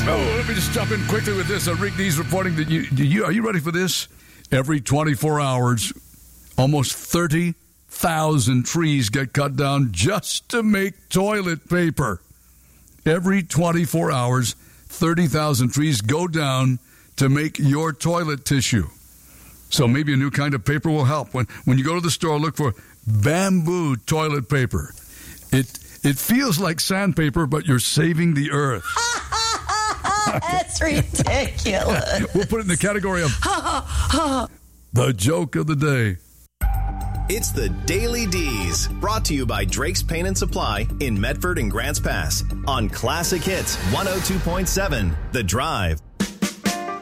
Oh, let me just jump in quickly with this. Rick Dees reporting that are you ready for this? Every 24 hours, almost 30,000 trees get cut down just to make toilet paper. Every 24 hours, 30,000 trees go down to make your toilet tissue. So maybe a new kind of paper will help. When you go to the store, look for bamboo toilet paper. It feels like sandpaper, but you're saving the earth. That's ridiculous. We'll put it in the category of the joke of the day. It's the Daily D's, brought to you by Drake's Paint and Supply in Medford and Grants Pass on Classic Hits 102.7 The Drive.